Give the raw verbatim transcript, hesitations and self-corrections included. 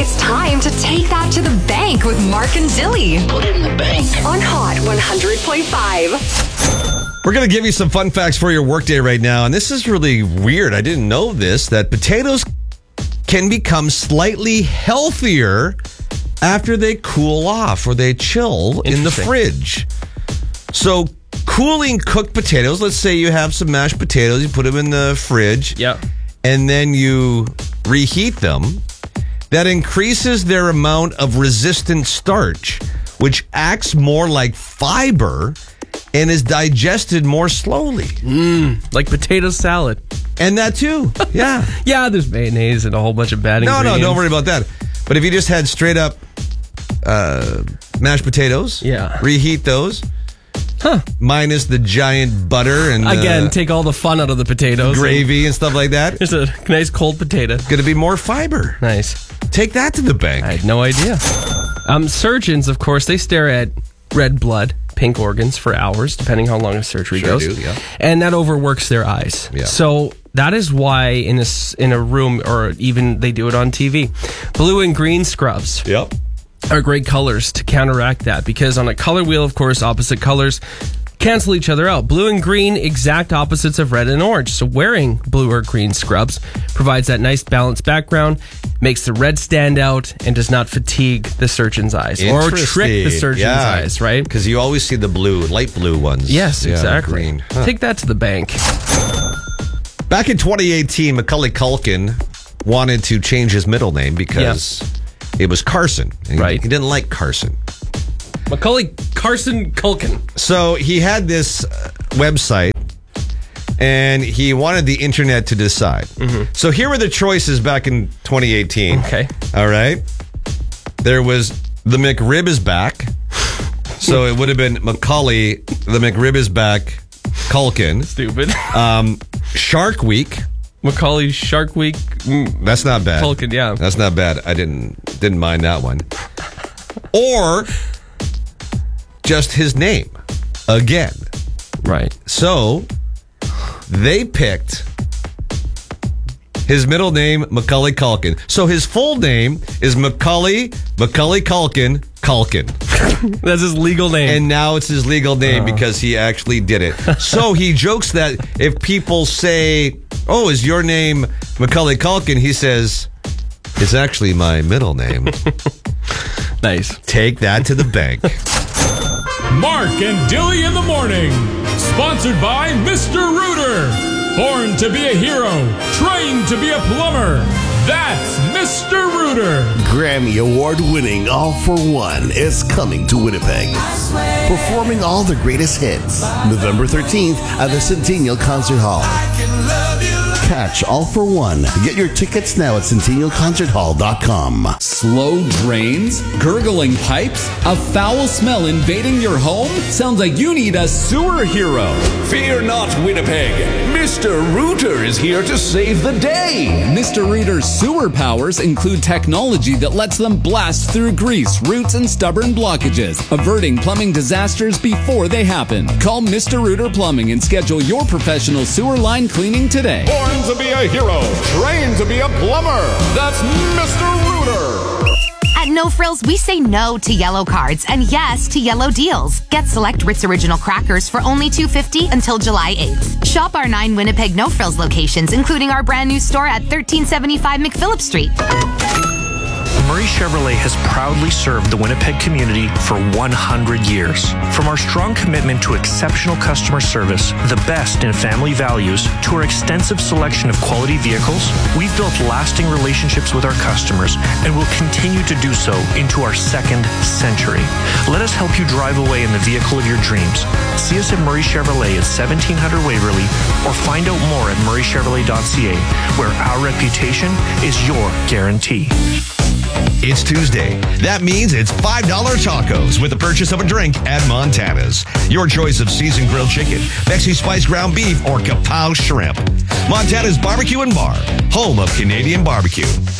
It's time to take that to the bank with Mark and Dilly. Put it in the bank. On Hot one hundred point five. We're going to give you some fun facts for your workday right now. And this is really weird. I didn't know this, that potatoes can become slightly healthier after they cool off or they chill in the fridge. So cooling cooked potatoes, let's say you have some mashed potatoes, you put them in the fridge, Yep. and then you reheat them. That increases their amount of resistant starch, which acts more like fiber and is digested more slowly. Mmm, like potato salad. And that too, yeah. Yeah, there's mayonnaise and a whole bunch of bad No, ingredients. no, don't worry about that. But if you just had straight up uh, mashed potatoes, Yeah. reheat those, Huh. minus the giant butter and Again, uh, take all the fun out of the potatoes. gravy and stuff like that, There's a nice cold potato. going to be more fiber. Nice. Take that to the bank. I had no idea. Um, surgeons, of course, they stare at red blood, pink organs for hours, depending how long a surgery Sure goes. do, yeah. And that overworks their eyes. Yeah. So that is why in a, s- in a room, or even they do it on T V, blue and green scrubs Yep. are great colors to counteract that, because on a color wheel, of course, opposite colors cancel each other out. Blue and green, exact opposites of red and orange. So wearing blue or green scrubs provides that nice balanced background, makes the red stand out, and does not fatigue the surgeon's eyes or trick the surgeon's Yeah. eyes, right? Because you always see the blue, light blue ones. Yes, Yeah, exactly. green. Huh. Take that to the bank. Back in twenty eighteen, Macaulay Culkin wanted to change his middle name because it was Carson. And Right. He didn't like Carson. Macaulay Carson Culkin. So he had this uh, website, and he wanted the internet to decide. Mm-hmm. So here were the choices back in twenty eighteen. Okay. All right. There was the McRib is back. So it would have been Macaulay, the McRib is back, Culkin. Stupid. Um, Shark Week. Macaulay Shark Week. Mm, That's not bad. Culkin, yeah. That's not bad. I didn't didn't mind that one. Or just his name again. Right. So they picked his middle name, Macaulay Culkin. So his full name is Macaulay Macaulay Culkin Culkin. That's his legal name. And now it's his legal name because he actually did it. So he jokes that if people say, "Oh, is your name Macaulay Culkin?" he says, "It's actually my middle name." Nice. Take that to the bank. Mark and Dilly in the morning. Sponsored by Mister Rooter. Born to be a hero, trained to be a plumber. That's Mister Rooter. Grammy Award winning All for One is coming to Winnipeg. Performing all the greatest hits. November thirteenth at the Centennial Concert Hall. Catch All for One. Get your tickets now at centennial concert hall dot com. Slow drains? Gurgling pipes? A foul smell invading your home? Sounds like you need a sewer hero. Fear not, Winnipeg. Mister Rooter is here to save the day. Mister Rooter's sewer powers include technology that lets them blast through grease, roots, and stubborn blockages, averting plumbing disasters before they happen. Call Mister Rooter Plumbing and schedule your professional sewer line cleaning today. Born to be a hero, trained to be a plumber. That's Mister Rooter. At No Frills, we say no to yellow cards and yes to yellow deals. Get select Ritz Original crackers for only two dollars and fifty cents until July eighth. Shop our nine Winnipeg No Frills locations, including our brand new store at thirteen seventy-five McPhillip Street. Murray Chevrolet has proudly served the Winnipeg community for one hundred years. From our strong commitment to exceptional customer service, the best in family values, to our extensive selection of quality vehicles, we've built lasting relationships with our customers and will continue to do so into our second century. Let us help you drive away in the vehicle of your dreams. See us at Murray Chevrolet at seventeen hundred Waverly, or find out more at murray chevrolet dot c a, where our reputation is your guarantee. It's Tuesday. That means it's five dollar tacos with the purchase of a drink at Montana's. Your choice of seasoned grilled chicken, Mexi Spice ground beef, or Kapow shrimp. Montana's Barbecue and Bar, home of Canadian barbecue.